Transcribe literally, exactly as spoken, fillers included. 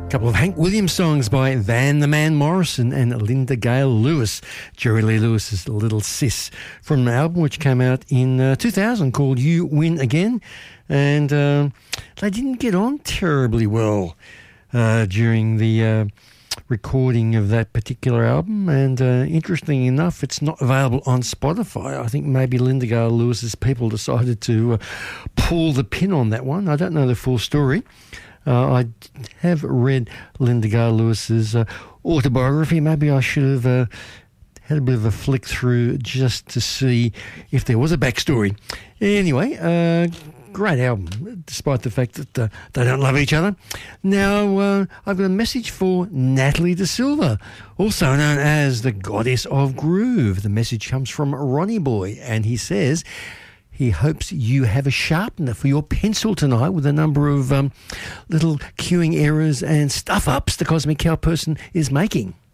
Couple of Hank Williams songs by Van the Man Morrison and Linda Gale Lewis, Jerry Lee Lewis's Little Sis, from an album which came out in uh, two thousand called You Win Again. And uh, they didn't get on terribly well uh, during the uh, recording of that particular album. And uh, interestingly enough, it's not available on Spotify. I think maybe Linda Gale Lewis's people decided to uh, pull the pin on that one. I don't know the full story. Uh, I have read Linda Gale Lewis's uh, autobiography. Maybe I should have uh, had a bit of a flick through just to see if there was a backstory. Anyway, uh, great album, despite the fact that uh, they don't love each other. Now, uh, I've got a message for Natalie De Silva, also known as the Goddess of Groove. The message comes from Ronnie Boy, and he says he hopes you have a sharpener for your pencil tonight with a number of um, little cueing errors and stuff-ups the Cosmic Cow person is making.